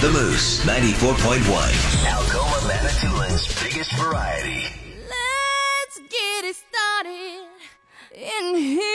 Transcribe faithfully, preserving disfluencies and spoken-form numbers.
The Moose, ninety-four point one. Algoma, Manitoulин's biggest variety. Let's get it started in here.